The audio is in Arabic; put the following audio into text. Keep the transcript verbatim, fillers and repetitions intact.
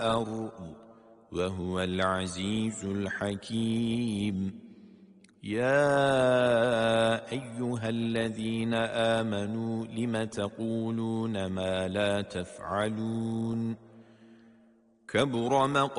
الأرض وهو العزيز الحكيم. يا أيها الذين آمنوا لم تقولون ما لا تفعلون؟ كبر مقتا